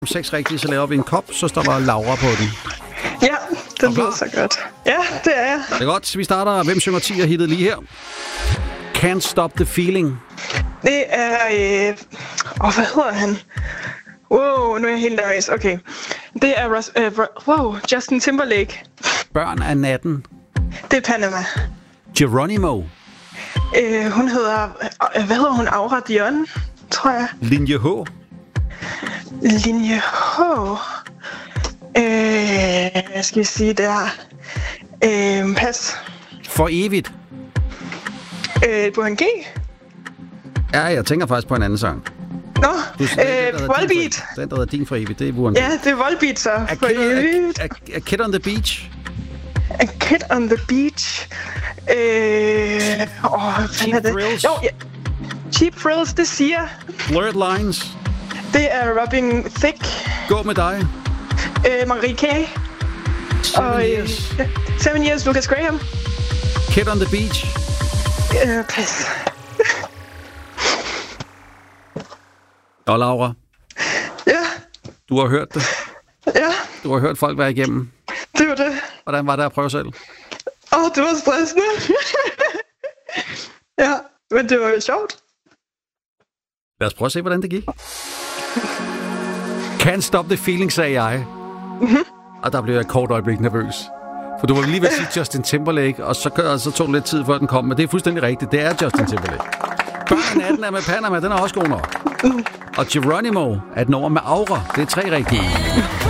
6 rigtige, så laver vi en kop, så står der Laura på den. Ja, det lyder så godt. Ja, det er jeg. Det er godt. Vi starter. Hvem synger 10 og hittet lige her? Can't Stop the Feeling. Det er... hvad hedder han? Wow, nu er jeg helt nervøs. Okay. Det er Justin Timberlake. Børn af natten. Det er Panama. Geronimo. Hun hedder... hvad hedder hun? Aura Dion, tror jeg. Linje H. Linje H. Hvad skal jeg sige der? Pas. For evigt. Burhan G. Ja, jeg tænker faktisk på en anden sang. Nå, Volbeat. Den, der hedder din for evigt, det er Burhan G. Ja, det er Volbeat så. For evigt. A Kid on the Beach. A Kid on the Beach. Cheap Thrills. Jo, ja. Cheap Thrills, det siger. Blurred Lines. Det er Robin Thicke. Gå med dig. Marie K. 7 Years. 7 Years, Lucas Graham. Kid on the Beach. Pas. Og Laura. Ja. Du har hørt det. Ja. Du har hørt folk være igennem. Det var det. Hvordan var det at prøve selv? Det var stressende. Ja, men det var jo sjovt. Lad os prøve at se, hvordan det gik. Can't Stop the Feeling, sagde jeg. Mm-hmm. Og der blev jeg et kort øjeblik nervøs. For du var lige ved at sige Justin Timberlake, og så tog det lidt tid, før den kom. Men det er fuldstændig rigtigt. Det er Justin Timberlake. Børn 18 er med Panama, den er også god nok. Og Geronimo er et nummer med Aura. Det er 3 rigtige.